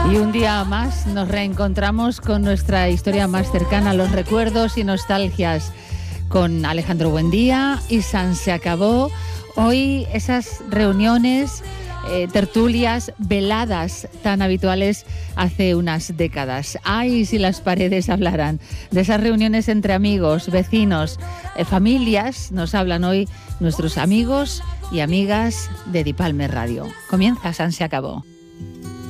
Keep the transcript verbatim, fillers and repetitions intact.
Y un día más nos reencontramos con nuestra historia más cercana, los recuerdos y nostalgias, con Alejandro Buendía y San Se Acabó. Hoy esas reuniones, eh, tertulias, veladas tan habituales hace unas décadas. Ay, si las paredes hablaran. De esas reuniones entre amigos, vecinos, eh, familias, nos hablan hoy nuestros amigos y amigas de Dipalme Radio. Comienza San Se Acabó.